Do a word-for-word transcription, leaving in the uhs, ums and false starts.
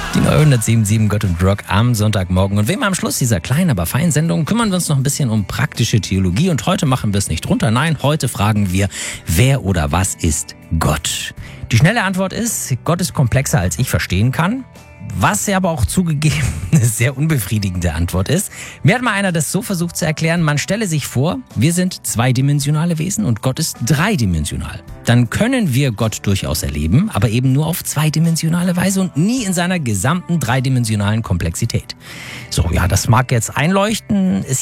Die neunhundertsiebenundsiebzig Gott und Rock am Sonntagmorgen. Und wie immer am Schluss dieser kleinen, aber feinen Sendung kümmern wir uns noch ein bisschen um praktische Theologie. Und heute machen wir es nicht runter. Nein, heute fragen wir, wer oder was ist Gott? Die schnelle Antwort ist, Gott ist komplexer, als ich verstehen kann. Was ja aber auch zugegeben eine sehr unbefriedigende Antwort ist. Mir hat mal einer das so versucht zu erklären, man stelle sich vor, wir sind zweidimensionale Wesen und Gott ist dreidimensional. Dann können wir Gott durchaus erleben, aber eben nur auf zweidimensionale Weise und nie in seiner gesamten dreidimensionalen Komplexität. So, ja, das mag jetzt einleuchten, ist